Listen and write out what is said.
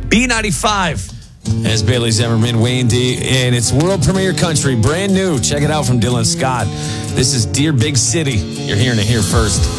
B95. As Bailey Zimmerman, Wayne D, and it's world premiere country, brand new. Check it out from Dylan Scott. This is Dear Big City. You're hearing it here first.